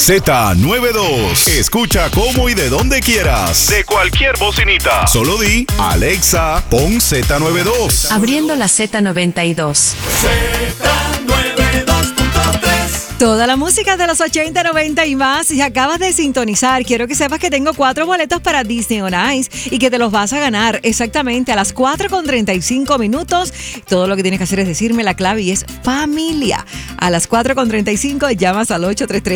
Z92. Escucha cómo y de donde quieras. De cualquier bocinita. Solo di, Alexa, pon Z92. Abriendo la Z92. Toda la música de los 80, 90 y más. Si acabas de sintonizar, quiero que sepas que tengo 4 boletos para Disney on Ice y que te los vas a ganar exactamente a las 4:35. Todo lo que tienes que hacer es decirme la clave y es familia. A las 4:35 llamas al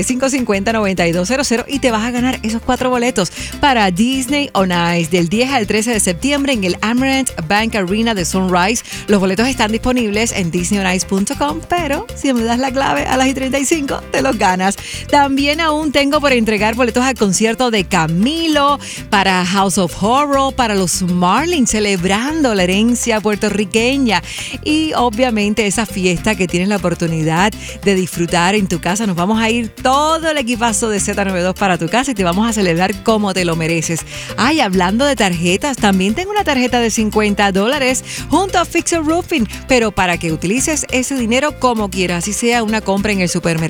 833-550-9200 y te vas a ganar esos 4 boletos para Disney on Ice del 10 al 13 de septiembre en el Amerant Bank Arena de Sunrise. Los boletos están disponibles en disneyonice.com, pero si me das la clave a las 35 te los ganas. También aún tengo por entregar boletos al concierto de Camilo, para House of Horror, para los Marlins, celebrando la herencia puertorriqueña. Y obviamente esa fiesta que tienes la oportunidad de disfrutar en tu casa. Nos vamos a ir todo el equipazo de Z92 para tu casa y te vamos a celebrar como te lo mereces. Ay, hablando de tarjetas, también tengo una tarjeta de $50 junto a Fixer Roofing, pero para que utilices ese dinero como quieras, así sea una compra en el supermercado,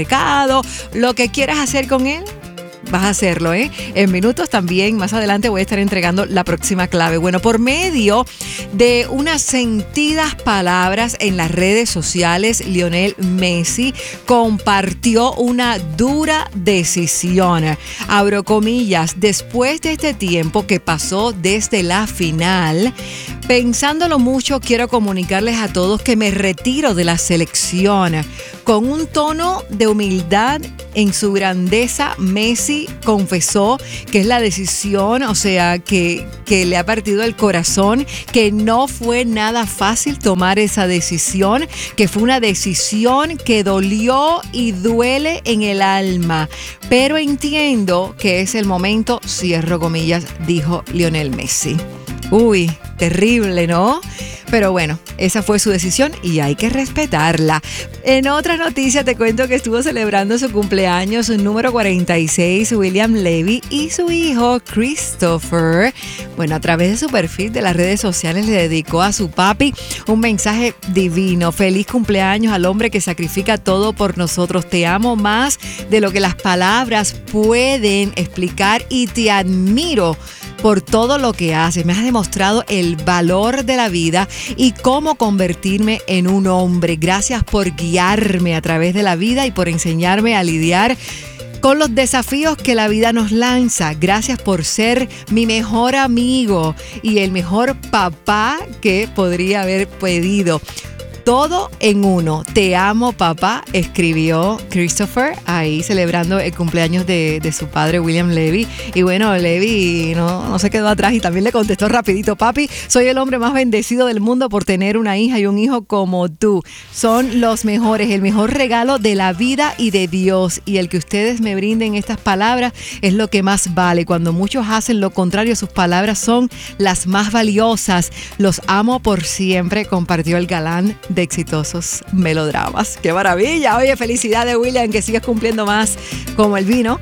lo que quieras hacer con él, vas a hacerlo, ¿eh? En minutos también, más adelante voy a estar entregando la próxima clave. Bueno, por medio de unas sentidas palabras en las redes sociales, Lionel Messi compartió una dura decisión. Abro comillas, después de este tiempo que pasó desde la final, pensándolo mucho, quiero comunicarles a todos que me retiro de la selección. Con un tono de humildad en su grandeza, Messi confesó que es la decisión, o sea, que le ha partido el corazón, que no fue nada fácil tomar esa decisión, que fue una decisión que dolió y duele en el alma. Pero entiendo que es el momento, cierro comillas, dijo Lionel Messi. Uy, terrible, ¿no? Pero bueno, esa fue su decisión y hay que respetarla. En otras noticias te cuento que estuvo celebrando su cumpleaños, su número 46, William Levy, y su hijo Christopher. Bueno, a través de su perfil de las redes sociales le dedicó a su papi un mensaje divino. Feliz cumpleaños al hombre que sacrifica todo por nosotros. Te amo más de lo que las palabras pueden explicar y te admiro por todo lo que haces. Me has demostrado el valor de la vida y cómo convertirme en un hombre. Gracias por guiarme a través de la vida y por enseñarme a lidiar con los desafíos que la vida nos lanza. Gracias por ser mi mejor amigo y el mejor papá que podría haber pedido. Todo en uno. Te amo, papá, escribió Christopher ahí celebrando el cumpleaños de su padre William Levy. Y bueno, Levy no se quedó atrás y también le contestó rapidito: papi, soy el hombre más bendecido del mundo por tener una hija y un hijo como tú. Son los mejores, el mejor regalo de la vida y de Dios. Y el que ustedes me brinden estas palabras es lo que más vale. Cuando muchos hacen lo contrario, sus palabras son las más valiosas. Los amo por siempre, compartió el galán de exitosos melodramas. ¡Qué maravilla! Oye, felicidades, William, que sigas cumpliendo más como el vino.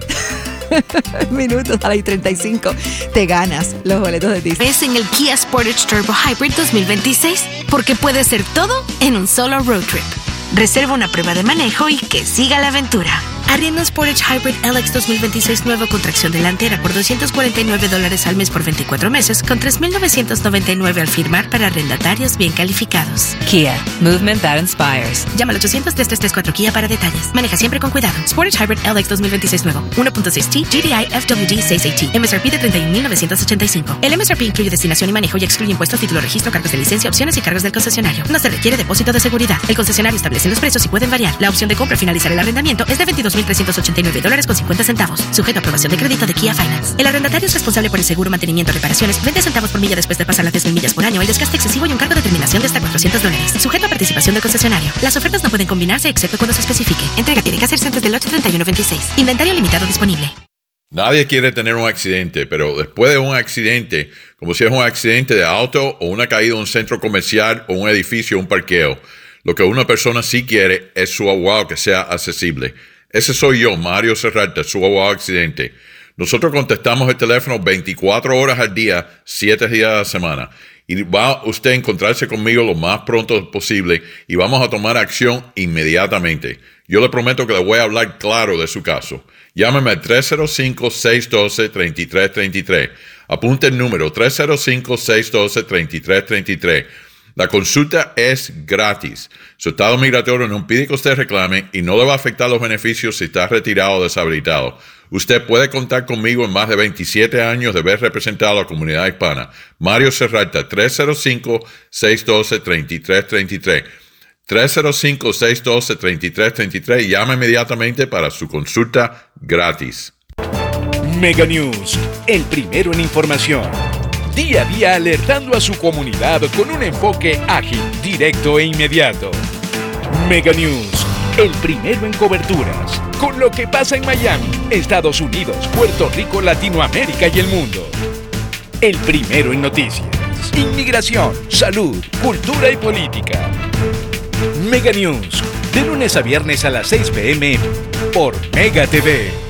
Minutos a las 35 te ganas los boletos de Disney. ¿Ves en el Kia Sportage Turbo Hybrid 2026? Porque puede ser todo en un solo road trip. Reserva una prueba de manejo y que siga la aventura. Arrienda un Sportage Hybrid LX 2026 nuevo con tracción delantera por $249 al mes por 24 meses con $3,999 al firmar para arrendatarios bien calificados. Kia, movement that inspires. Llama al 800-334 Kia para detalles. Maneja siempre con cuidado. Sportage Hybrid LX 2026 nuevo. 1.6T GDI FWD 6AT. MSRP de $31,985. El MSRP incluye destinación y manejo y excluye impuestos, título, registro, cargos de licencia, opciones y cargos del concesionario. No se requiere depósito de seguridad. El concesionario establece los precios y pueden variar. La opción de compra al finalizar el arrendamiento es de $22,389.50, sujeto a aprobación de crédito de Kia Finance. El arrendatario es responsable por el seguro, mantenimiento, reparaciones, 20 centavos por milla después de pasar las 10,000 millas por año, el desgaste excesivo y un cargo de terminación de hasta $400, sujeto a participación del concesionario. Las ofertas no pueden combinarse excepto cuando se especifique. Entrega tiene que hacerse antes del 8/31/26. Inventario limitado disponible. Nadie quiere tener un accidente, pero después de un accidente, como si es un accidente de auto o una caída en un centro comercial o un edificio o un parqueo, lo que una persona sí quiere es su abogado que sea accesible. Ese soy yo, Mario Serralta, su abogado accidente. Nosotros contestamos el teléfono 24 horas al día, 7 días a la semana. Y va usted a encontrarse conmigo lo más pronto posible y vamos a tomar acción inmediatamente. Yo le prometo que le voy a hablar claro de su caso. Llámeme al 305-612-3333. Apunte el número 305-612-3333. La consulta es gratis. Su estado migratorio no impide que usted reclame y no le va a afectar los beneficios si está retirado o deshabilitado. Usted puede contar conmigo en más de 27 años de haber representado a la comunidad hispana. Mario Serralta, 305-612-3333. 305-612-3333 y llama inmediatamente para su consulta gratis. Mega News, el primero en información. Día a día alertando a su comunidad con un enfoque ágil, directo e inmediato. Mega News, el primero en coberturas, con lo que pasa en Miami, Estados Unidos, Puerto Rico, Latinoamérica y el mundo. El primero en noticias, inmigración, salud, cultura y política. Mega News, de lunes a viernes a las 6 p.m. por Mega TV.